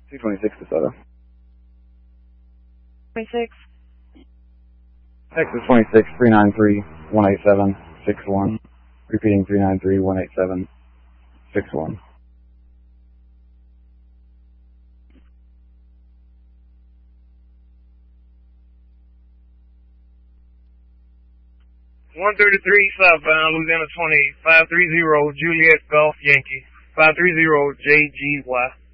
226 DeSoto. 26. Texas 26, 393, 187, 61. Repeating 393, 187, 61. 133 southbound, Louisiana 20, 530 Juliet Golf Yankee, 530 JGY.